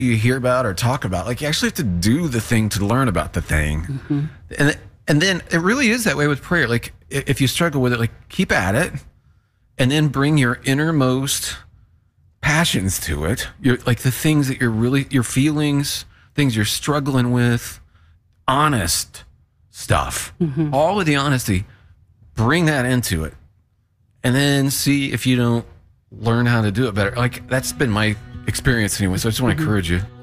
you hear about or talk about. Like, you actually have to do the thing to learn about the thing. Mm-hmm. And then it really is that way with prayer. Like, if you struggle with it, like, keep at it, and then bring your innermost passions to it. Like the things that your feelings, things you're struggling with, honest stuff, all of the honesty, bring that into it, and then see if you don't learn how to do it better. Like, that's been my experience anyway. So I just want to encourage you.